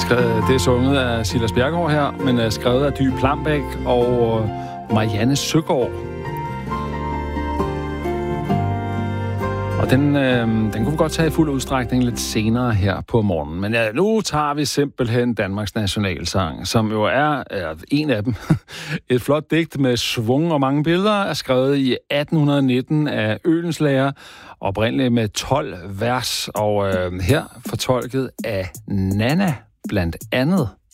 Det er sunget af Silas Bjerregaard her, men er skrevet af Dy Plambæk og Marianne Søgaard. Og den kunne vi godt tage i fuld udstrækning lidt senere her på morgenen. Men ja, nu tager vi simpelthen Danmarks nationalsang, som jo er en af dem. Et flot digt med svung og mange billeder, er skrevet i 1819 af Oehlenschläger, oprindeligt med 12 vers, og her fortolket af Nanna blandt andet.